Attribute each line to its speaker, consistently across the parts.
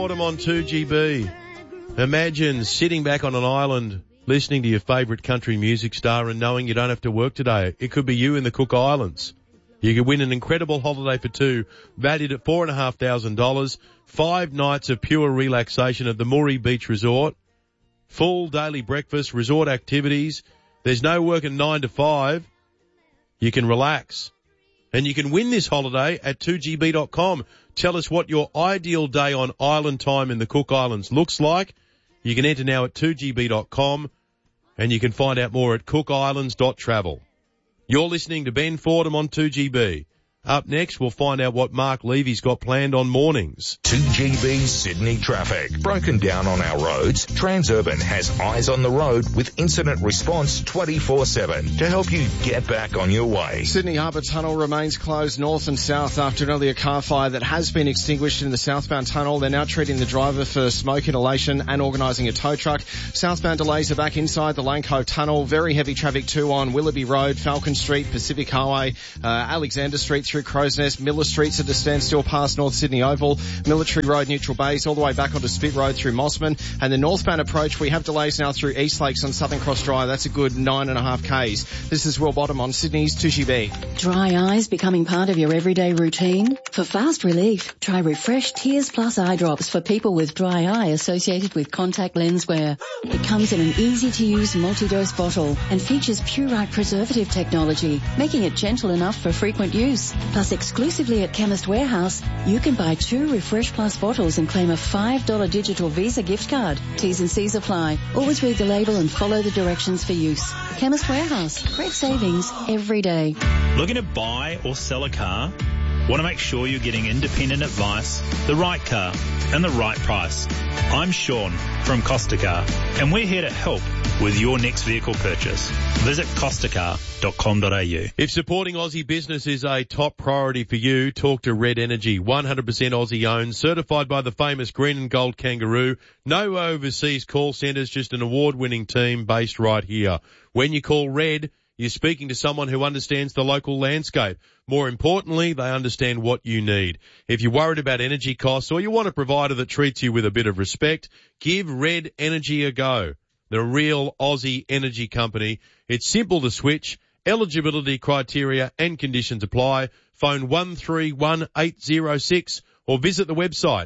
Speaker 1: Autumn on 2GB. Imagine sitting back on an island listening to your favourite country music star and knowing you don't have to work today. It could be you in the Cook Islands. You could win an incredible holiday for two, valued at $4,500, 5 nights of pure relaxation at the Moree Beach Resort, full daily breakfast, resort activities. There's no working 9 to 5. You can relax. And you can win this holiday at 2gb.com. Tell us what your ideal day on island time in the Cook Islands looks like. You can enter now at 2gb.com, and you can find out more at cookislands.travel. You're listening to Ben Fordham on 2GB. Up next, we'll find out what Mark Levy's got planned on mornings.
Speaker 2: 2GB Sydney traffic. Broken down on our roads, Transurban has eyes on the road with incident response 24/7 to help you get back on your way.
Speaker 3: Sydney Harbour Tunnel remains closed north and south after an earlier car fire that has been extinguished in the southbound tunnel. They're now treating the driver for smoke inhalation and organising a tow truck. Southbound delays are back inside the Lane Cove Tunnel. Very heavy traffic too on Willoughby Road, Falcon Street, Pacific Highway, Alexander Street through Crows Nest. Miller Street's at a standstill past North Sydney Oval, Military Road, Neutral Base, all the way back onto Spit Road through Mossman. And the northbound approach, we have delays now through East Lakes on Southern Cross Drive. That's a good 9.5 Ks. This is Will Bottom on Sydney's 2GB.
Speaker 4: Dry eyes becoming part of your everyday routine? For fast relief, try Refresh Tears Plus eye drops for people with dry eye associated with contact lens wear. It comes in an easy-to-use multi-dose bottle and features Purite preservative technology, making it gentle enough for frequent use. Plus, exclusively at Chemist Warehouse, you can buy 2 Refresh Plus bottles and claim a $5 digital Visa gift card. T's and C's apply. Always read the label and follow the directions for use. Chemist Warehouse. Great savings every day.
Speaker 5: Looking to buy or sell a car? Want to make sure you're getting independent advice, the right car, and the right price? I'm Sean from Costa Car, and we're here to help with your next vehicle purchase. Visit costacar.com.au.
Speaker 1: If supporting Aussie business is a top priority for you, talk to Red Energy. 100% Aussie owned, certified by the famous Green and Gold Kangaroo. No overseas call centres, just an award-winning team based right here. When you call Red, you're speaking to someone who understands the local landscape. More importantly, they understand what you need. If you're worried about energy costs or you want a provider that treats you with a bit of respect, give Red Energy a go. They're a real Aussie energy company. It's simple to switch. Eligibility criteria and conditions apply. Phone 131806 or visit the website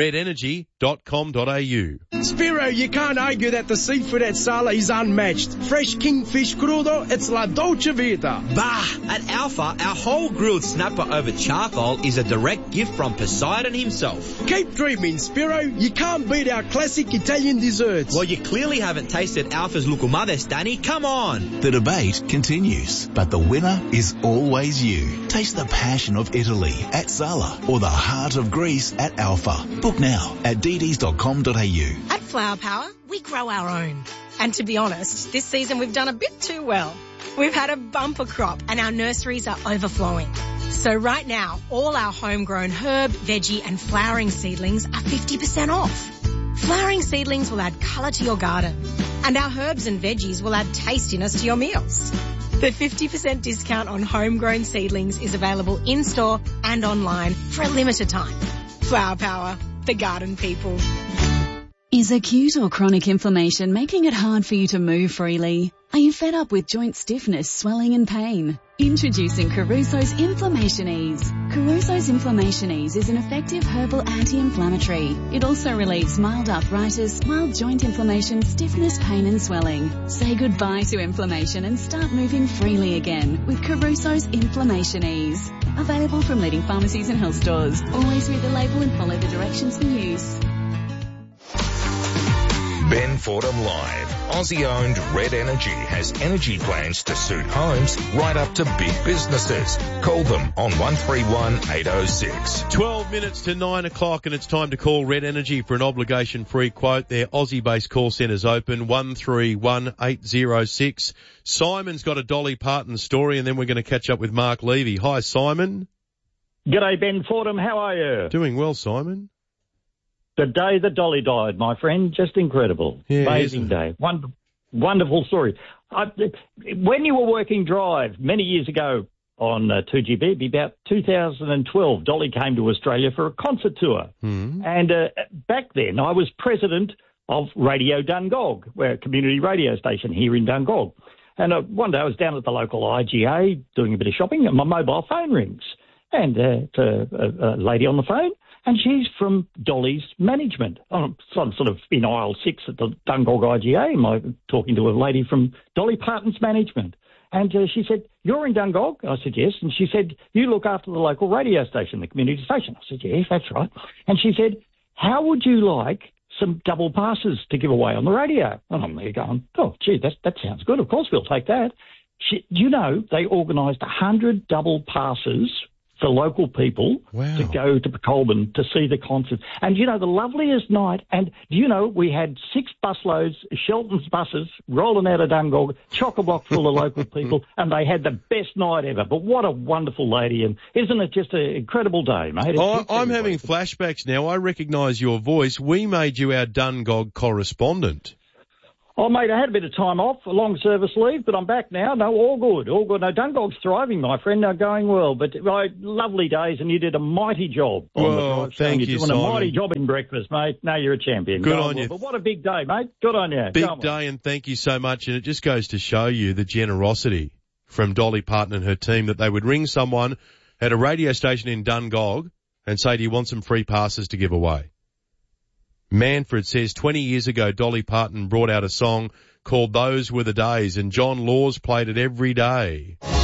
Speaker 1: redenergy.com.au.
Speaker 6: Spiro, you can't argue that the seafood at Sala is unmatched. Fresh kingfish crudo, it's la dolce vita.
Speaker 7: Bah! At Alpha, our whole grilled snapper over charcoal is a direct gift from Poseidon himself.
Speaker 6: Keep dreaming, Spiro. You can't beat our classic Italian desserts.
Speaker 7: Well, you clearly haven't tasted Alpha's Lucumades, Danny. Come on!
Speaker 8: The debate continues, but the winner is always you. Taste the passion of Italy at Sala or the heart of Greece at Alpha. Book now at dds.com.au.
Speaker 9: At Flower Power, we grow our own. And to be honest, this season we've done a bit too well. We've had a bumper crop and our nurseries are overflowing. So right now, all our homegrown herb, veggie and flowering seedlings are 50% off. Flowering seedlings will add colour to your garden. And our herbs and veggies will add tastiness to your meals. The 50% discount on homegrown seedlings is available in-store and online for a limited time. Flower Power, the garden people.
Speaker 10: Is acute or chronic inflammation making it hard for you to move freely? Are you fed up with joint stiffness, swelling and pain? Introducing Caruso's Inflammation Ease. Caruso's Inflammation Ease is an effective herbal anti-inflammatory. It also relieves mild arthritis, mild joint inflammation, stiffness, pain and swelling. Say goodbye to inflammation and start moving freely again with Caruso's Inflammation Ease. Available from leading pharmacies and health stores. Always read the label and follow the directions for use.
Speaker 2: Ben Fordham Live. Aussie-owned Red Energy has energy plans to suit homes right up to big businesses. Call them on 131806.
Speaker 1: 12 minutes to 9 o'clock and it's time to call Red Energy for an obligation-free quote. Their Aussie-based call centre's open, 131806. Simon's got a Dolly Parton story and then we're going to catch up with Mark Levy. Hi, Simon.
Speaker 11: G'day, Ben Fordham. How are you?
Speaker 1: Doing well, Simon.
Speaker 11: The day that Dolly died, my friend, just incredible.
Speaker 1: Yeah,
Speaker 11: amazing day. Wonderful story. When you were working Drive many years ago, on 2GB. It'd be about 2012. Dolly came to Australia for a concert tour. And back then I was president of Radio Dungog, we're a community radio station here in Dungog. And one day I was down at the local IGA doing a bit of shopping and my mobile phone rings. And it's a lady on the phone, and she's from Dolly's management. I'm sort of in aisle 6 at the Dungog IGA, and I'm talking to a lady from Dolly Parton's management. And she said, "You're in Dungog?" I said, "Yes." And she said, "You look after the local radio station, the community station?" I said, "Yes, that's right." And she said, "How would you like some double passes to give away on the radio?" And I'm there going, "Oh, gee, that sounds good. Of course we'll take that." They organised 100 double passes for local people to go to Colburn to see the concert. And, the loveliest night, and we had 6 busloads, Shelton's buses, rolling out of Dungog, chock-a-block full of local people, and they had the best night ever. But what a wonderful lady, and isn't it just an incredible day, mate?
Speaker 1: I'm having flashbacks now. I recognise your voice. We made you our Dungog correspondent.
Speaker 11: Oh, mate, I had a bit of time off, a long service leave, but I'm back now. No, all good, all good. No, Dungog's thriving, my friend. No, going well. But lovely days, and you did a mighty job.
Speaker 1: Well, thank you,
Speaker 11: You're doing a mighty job in breakfast, mate. No, you're a champion.
Speaker 1: Good on you.
Speaker 11: But what a big day, mate. Good on you.
Speaker 1: Big day, and thank you so much. And it just goes to show you the generosity from Dolly Parton and her team that they would ring someone at a radio station in Dungog and say, "Do you want some free passes to give away?" Manfred says 20 years ago, Dolly Parton brought out a song called Those Were the Days, and John Laws played it every day.